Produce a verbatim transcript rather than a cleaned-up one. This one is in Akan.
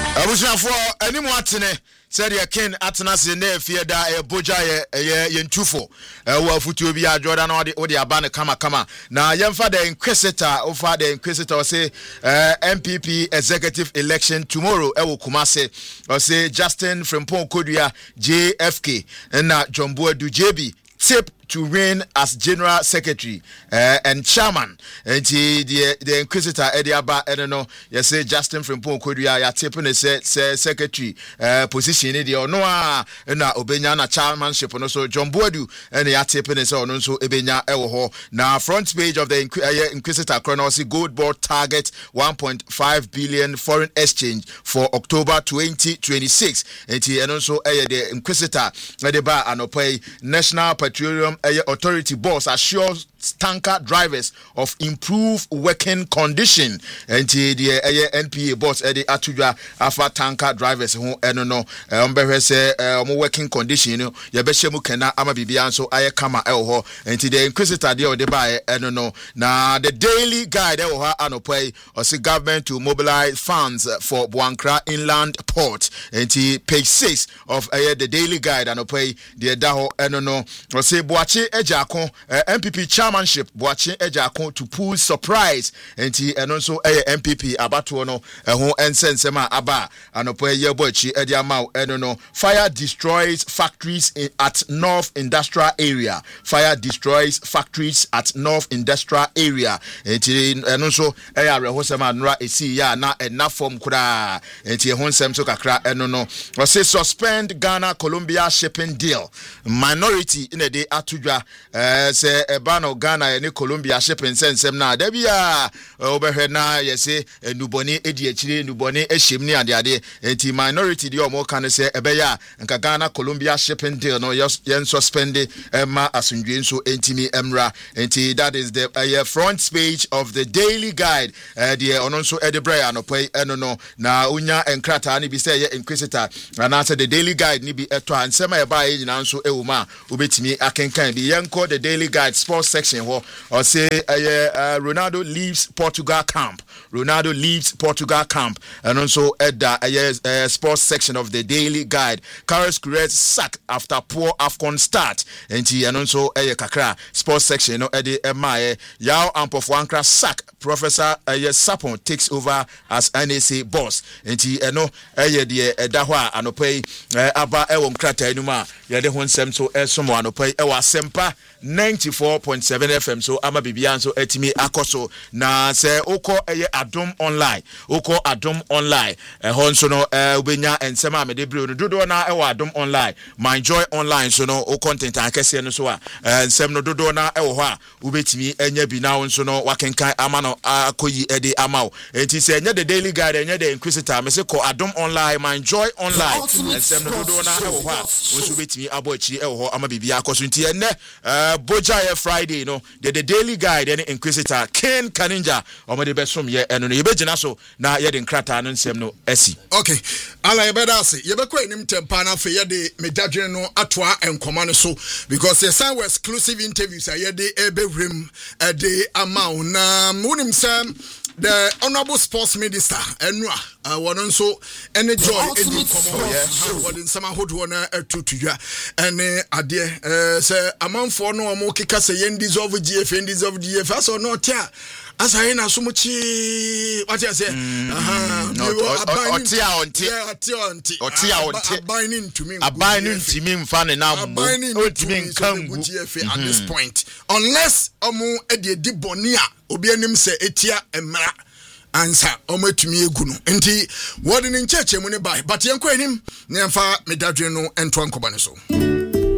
Abuja for any more tene said ya ken atnas in there fear da a boja ye tufo. Well, futu be a Jordan or the Abana Kama Kama. Now, young father inquisitor or father inquisitor say M P P executive election tomorrow. I will kumase or say Justin Frimpong Kodia J F K and now John Boy do J B tip to reign as general secretary uh, and chairman. And the the inquisitor Eddie Abba, I don't know, you say Justin Frimpong Kodia, ya tipping the secretary uh, position in the or no, and now Obenyana chairmanship, and also John Boadu, and the tipping is on also Ebenya Ewoho. Now, front page of the Inqu- uh, inquisitor chronology gold board target one point five billion foreign exchange for October twenty twenty-six. And he and also uh, the inquisitor Ediba and pay National Petroleum Authority boss assures tanker drivers of improved working condition. And the N P A boss Eddie Atudra afa tanker drivers who I don't know um say um working condition, you know, Yabeshemu Kena ama Bibian so aye kama elho and the inquisitor de by I don't know. Now the daily guide elho anopay or see government to mobilize funds for Buankra Inland Port. And page six of uh, the daily guide anopay the daho I don't know or say Boache Ejako uh, M P P chairmanship Boache Ejako to pull surprise and he and also uh, M P P abatuono uh, who ensensema aba anope yebochi ediamau I don't know fire destroys factories in, at North Industrial Area. Fire destroys factories at North Industrial Area. And he and also aya rehosema nra esi ya na ena form kura and he honsem so kakra I don't know or say suspend Ghana Colombia shipping deal. Minority in a day atudwa uh, say ebano Ghana and Colombia shipping sensem na debia overhead na yese nuboni edi echire nuboni eshimni ade ade enti minority di omo kan say ebeya nka Ghana Colombia shipping deal no yen suspend ma asundwe nso entimi emra enti that is the uh, front page of the daily guide uh, the ononso edebra no pay eno no na unya enkrata ni bi say inquisitor and answer the daily guide ni bi eto ansema e ba yi na nso ewuma obetimi akenkan bi yenko the daily guide sports section ho or say uh, uh, Ronaldo leaves Portugal camp. Ronaldo leaves Portugal camp and also at the uh, uh, sports section of the daily guide. Carlos Queiroz sacked after poor AFCON start and he and also uh, kakra sports section no at the Emaye Yao Ampofwankra sack Professor uh, Sapon takes over as N S A boss and he uh, no uh, the uh, dahwa anopay uh, aba ewom krata enuma yede ho nsem so esomo anopay ewa sempa ninety-four point seven F M so ama bibian so etimi akoso na se oko eye adom online oko adom online eh hon so no eh ubenya ensem amede bro no dodo na ewa adom online my joy online so no o content akese no so a ensem no dodo na ewo ho a ubetimi enya bi na so no wakenkan ama no akoyi ede amawo enti se enya the daily guide enya the inquisitor me se ko adom online my joy online ensem no dodo na ewo ho a so ubetimi abo achi ewo ho ama bibia akoso enti enne Boja Friday no the, the daily guide and inquisitor Ken Kaninja omode besom ye eno no yebegina so na ye de nkrata no nsem no asi. Okay, ala yebeda ase yebekwa enim tempa na fe ye de medadwene no atoa enkoma no so because yes some exclusive interviews are ye de ebewrem e de amount na munim sam the honorable sports minister enwa uh, one so any joy edi komo what in some hodo na atutudwa ene ade uh, say amanfo no omo keka say yen dissolve G F N dissolve G F so no tia asa ina sumuchi what you say aha otia onti otia onti otia onti abaning to me abaning to me mfa ne na mo otimi nkangu G F A at this point unless omo edi edi boni a obi anim se etia emra ansa omatumi egu no enti wodi ne ncheche mu ne bai but yenko anim ne mfa medadwe no ento ankoba ne so.